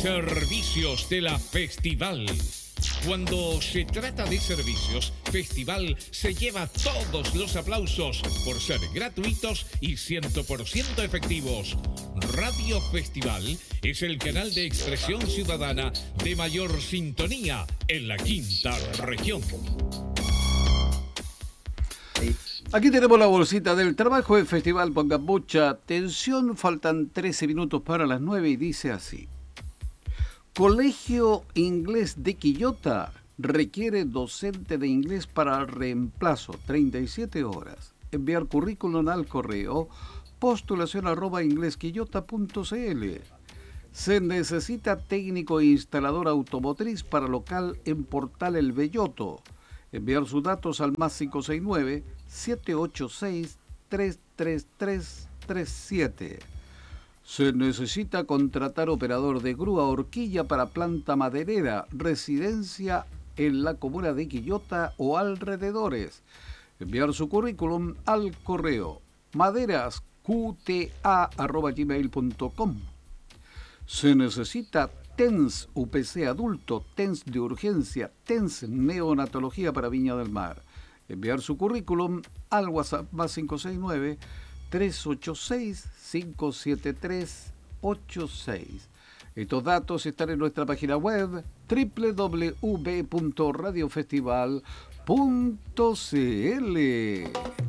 Servicios de la Festival. Cuando se trata de servicios, Festival se lleva todos los aplausos por ser gratuitos y 100% efectivos. Radio Festival es el canal de expresión ciudadana de mayor sintonía en la quinta región. Aquí tenemos la bolsita del trabajo del festival. Pongan mucha atención, faltan 13 minutos para las 9 y dice así. Colegio Inglés de Quillota requiere docente de inglés para reemplazo, 37 horas. Enviar currículum al correo postulación@inglesquillota.cl. Se necesita técnico e instalador automotriz para local en Portal El Belloto. Enviar sus datos al más 569-786-33337. Se necesita contratar operador de grúa horquilla para planta maderera, residencia en la comuna de Quillota o alrededores. Enviar su currículum al correo maderasqta@gmail.com. Se necesita TENS UPC adulto, TENS de urgencia, TENS neonatología para Viña del Mar. Enviar su currículum al WhatsApp más 569-386-57386. Estos datos están en nuestra página web www.radiofestival.cl.